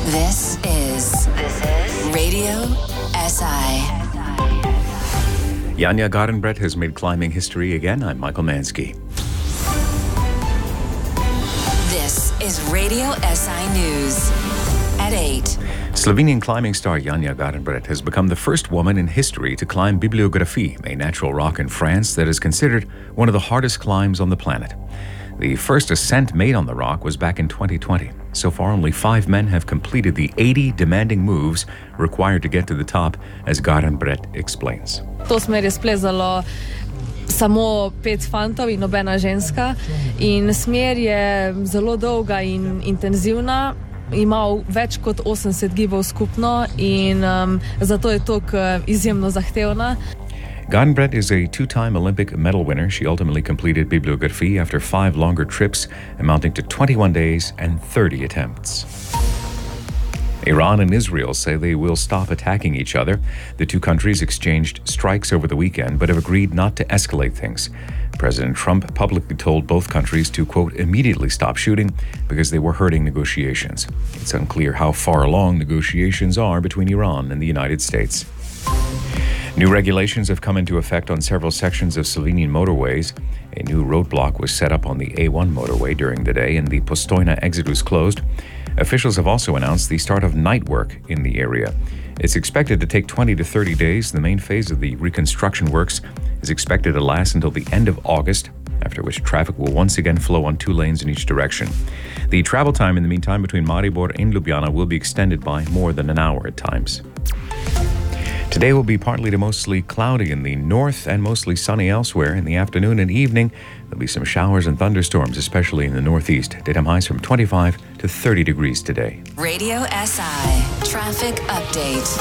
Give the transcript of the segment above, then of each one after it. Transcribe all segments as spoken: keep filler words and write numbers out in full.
This is, this is Radio S I. Janja Gardenbrett has made climbing history again. I'm Michael Mansky. This is Radio S I News at eight. Slovenian climbing star Janja Gardenbrett has become the first woman in history to climb Bibliografie, a natural rock in France that is considered one of the hardest climbs on the planet. The first ascent made on the rock was back in twenty twenty. So far, only five men have completed the eighty demanding moves required to get to the top, as Gardenbrett explains. To smer je splezalo samo pet fantov in nobena ženska in smer je zelo dolga in intenzivna. Ima več kot osemdeset gibov skupno in um, zato je tako izjemno zahtevna. Gardenbrett is a two-time Olympic medal winner. She ultimately completed Bibliografie after five longer trips, amounting to twenty-one days and thirty attempts. Iran and Israel say they will stop attacking each other. The two countries exchanged strikes over the weekend, but have agreed not to escalate things. President Trump publicly told both countries to, quote, immediately stop shooting because they were hurting negotiations. It's unclear how far along negotiations are between Iran and the United States. New regulations have come into effect on several sections of Slovenian motorways. A new roadblock was set up on the A one motorway during the day and the Postojna exit was closed. Officials have also announced the start of night work in the area. It's expected to take twenty to thirty days. The main phase of the reconstruction works is expected to last until the end of August, after which traffic will once again flow on two lanes in each direction. The travel time in the meantime between Maribor and Ljubljana will be extended by more than an hour at times. Today will be partly to mostly cloudy in the north and mostly sunny elsewhere. In the afternoon and evening, there'll be some showers and thunderstorms, especially in the northeast. Daytime highs from twenty-five to thirty degrees today. Radio S I Traffic Update.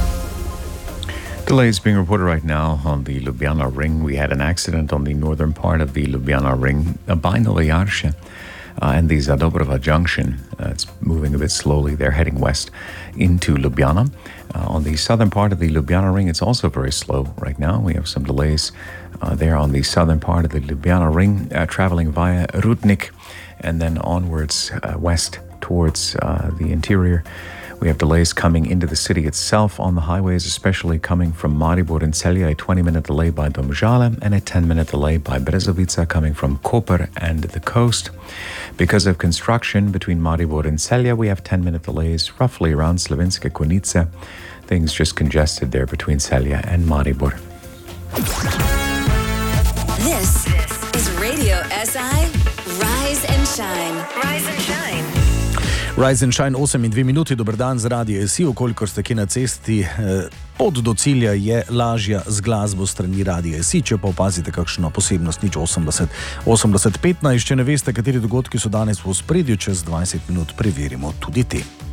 Delays being reported right now on the Ljubljana Ring. We had an accident on the northern part of the Ljubljana Ring uh, by Nove Jarše uh, and the Zadobrova Junction. Uh, it's moving a bit slowly. They're heading west into Ljubljana. Uh, on the southern part of the Ljubljana Ring, it's also very slow right now. We have some delays uh, there on the southern part of the Ljubljana Ring, uh, traveling via Rudnik and then onwards uh, west towards uh, the interior. We have delays coming into the city itself on the highways, especially coming from Maribor and Celje, a twenty-minute delay by Domžale and a ten-minute delay by Brezovica coming from Koper and the coast. Because of construction between Maribor and Celje, we have ten-minute delays roughly around Slovenske Konjice. Things just congested there between Celje and Maribor. This is Radio S I Rise and Shine. Rise and Shine. Rise and Shine, osem in dve minuti, dober dan z Radio S I, okolikor ste kje na cesti, pot do cilja je lažja z glasbo strani Radio S I, če pa opazite kakšno posebnost, nič osemdeset, osemdeset petnajst, če ne veste, kateri dogodki so danes v ospredju, čez dvajset minut preverimo tudi te.